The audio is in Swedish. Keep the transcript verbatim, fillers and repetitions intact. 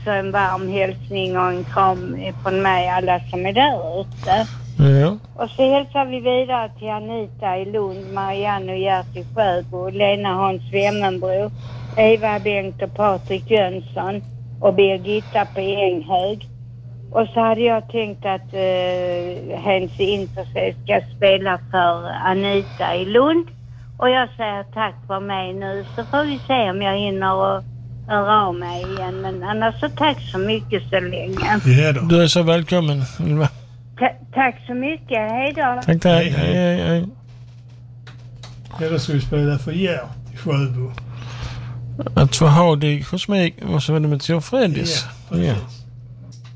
också en varm hälsning och en kram från mig, alla som är där ute. Ja. Och så hälsar vi vidare till Anita i Lund, Marianne och Gert i Sjöbo, Lena Hans Wemmenbro, Eva Bengt och Patrik Jönsson och Birgitta på Änghög. Och så hade jag tänkt att eh, Hans Interse ska spela för Anita i Lund. Och jag säger tack för mig nu, så får vi se om jag hinner och höra av mig igen. Men annars så tack så mycket så länge. Ja, då. Du är så välkommen, Ylva. Ta- tack så mycket, hej då. Tack, tack. Hej, hej, hej. hej. Ja, då ska vi spela för Gert i Sjöbo. Att få ha dig hos mig, och så var det med Tor Fredis. Ja, precis.